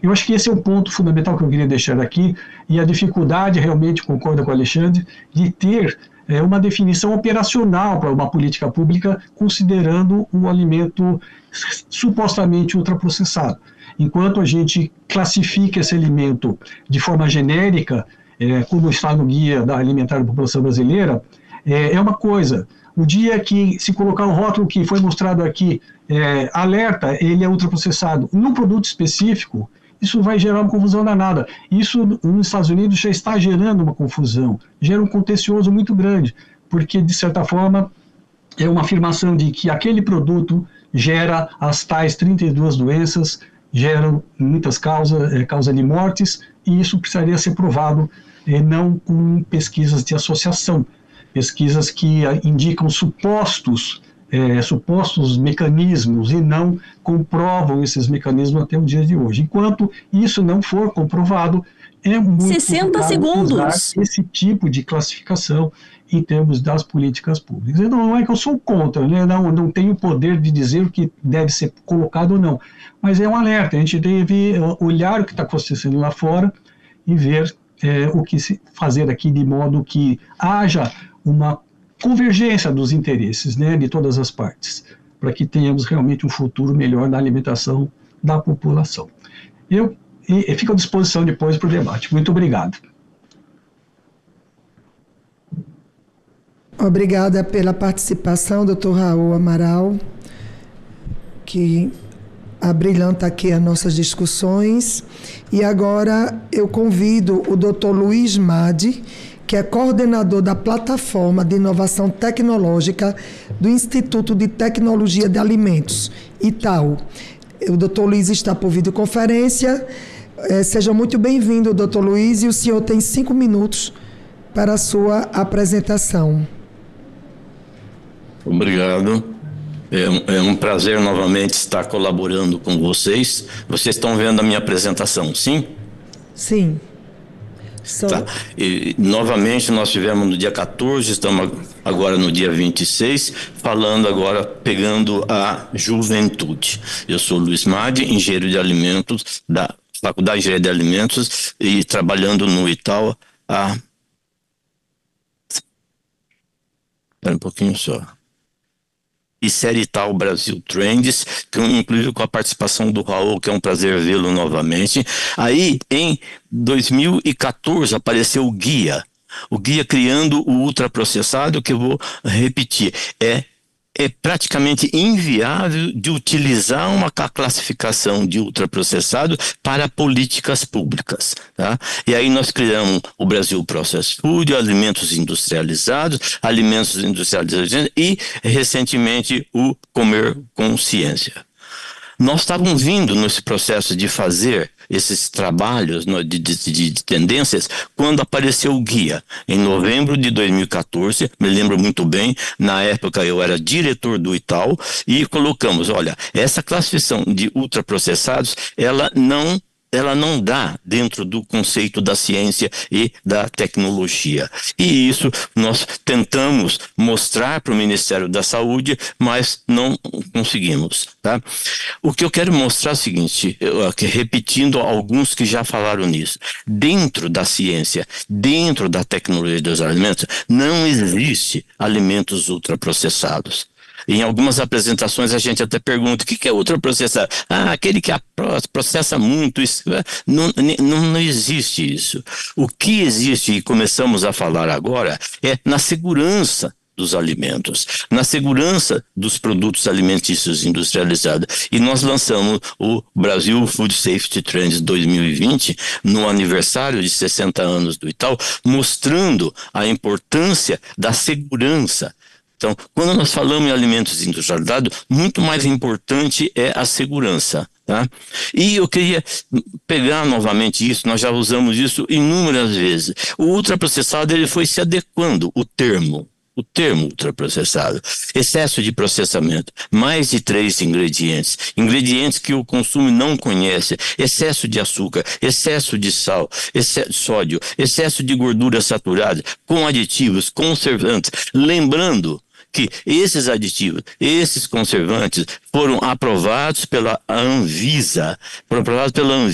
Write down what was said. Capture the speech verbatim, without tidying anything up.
Eu acho que esse é um ponto fundamental que eu queria deixar aqui, e a dificuldade, realmente, concordo com o Alexandre, de ter é, uma definição operacional para uma política pública considerando o alimento supostamente ultraprocessado. Enquanto a gente classifica esse alimento de forma genérica, é, como está no Guia da Alimentar da População Brasileira, é, é uma coisa. O dia que se colocar um rótulo que foi mostrado aqui, é, alerta, ele é ultraprocessado, num produto específico, isso vai gerar uma confusão danada. Isso nos Estados Unidos já está gerando uma confusão, gera um contencioso muito grande, porque, de certa forma, é uma afirmação de que aquele produto gera as tais trinta e duas doenças, geram muitas causas, é, causa de mortes, e isso precisaria ser provado, é, não com pesquisas de associação, pesquisas que indicam supostos, é, supostos mecanismos e não comprovam esses mecanismos até o dia de hoje. Enquanto isso não for comprovado, é muito sessenta segundos. Esse tipo de classificação em termos das políticas públicas. Então, não é que eu sou contra, né? não, não tenho o poder de dizer o que deve ser colocado ou não, mas é um alerta, a gente deve olhar o que está acontecendo lá fora e ver é, o que se fazer aqui de modo que haja uma convergência dos interesses, né, de todas as partes, para que tenhamos realmente um futuro melhor na alimentação da população. Eu, e, e fico à disposição depois para o debate. Muito obrigado. Obrigada pela participação, doutor Raul Amaral, que abrilhanta aqui as nossas discussões. E agora eu convido o doutor Luiz Madi, que é coordenador da Plataforma de Inovação Tecnológica do Instituto de Tecnologia de Alimentos, Itaú. O doutor Luiz está por videoconferência. É, seja muito bem-vindo, doutor Luiz, e o senhor tem cinco minutos para a sua apresentação. Obrigado. É um, é um prazer novamente estar colaborando com vocês. Vocês estão vendo a minha apresentação, sim? Sim. So... Tá. E, novamente nós tivemos no dia quatorze, estamos agora no dia vinte e seis, falando agora, pegando a juventude. Eu sou Luiz Madi, engenheiro de alimentos, da Faculdade de Engenharia de Alimentos, e trabalhando no Itaú há... Espera um pouquinho só. E série Itaú Brasil Trends, que inclusive com a participação do Raul, que é um prazer vê-lo novamente. Aí, em dois mil e quatorze, apareceu o guia, o guia criando o ultraprocessado, que eu vou repetir, é é praticamente inviável de utilizar uma classificação de ultraprocessado para políticas públicas, tá? E aí nós criamos o Brasil Processed Food, alimentos industrializados, alimentos industrializados e, recentemente, o Comer Consciência. Nós estávamos vindo nesse processo de fazer esses trabalhos de, de, de tendências quando apareceu o guia, em novembro de dois mil e quatorze, me lembro muito bem, na época eu era diretor do Itaú, e colocamos, olha, essa classificação de ultraprocessados, ela não ela não dá dentro do conceito da ciência e da tecnologia. E isso nós tentamos mostrar para o Ministério da Saúde, mas não conseguimos, tá? O que eu quero mostrar é o seguinte, eu, repetindo alguns que já falaram nisso, dentro da ciência, dentro da tecnologia dos alimentos, não existe alimentos ultraprocessados. Em algumas apresentações a gente até pergunta, o que é ultraprocessado? Ah, aquele que processa muito, isso, não, não, não existe isso. O que existe, e começamos a falar agora, é na segurança dos alimentos, na segurança dos produtos alimentícios industrializados. E nós lançamos o Brasil Food Safety Trends dois mil e vinte, no aniversário de sessenta anos do Itaú, mostrando a importância da segurança. Então, quando nós falamos em alimentos industrializados, muito mais importante é a segurança, tá? E eu queria pegar novamente isso, nós já usamos isso inúmeras vezes. O ultraprocessado, ele foi se adequando, o termo, o termo ultraprocessado. Excesso de processamento, mais de três ingredientes, ingredientes que o consumo não conhece, excesso de açúcar, excesso de sal, excesso de sódio, excesso de gordura saturada, com aditivos, conservantes. Lembrando que esses aditivos, esses conservantes foram aprovados pela Anvisa, foram aprovados pela Anvisa,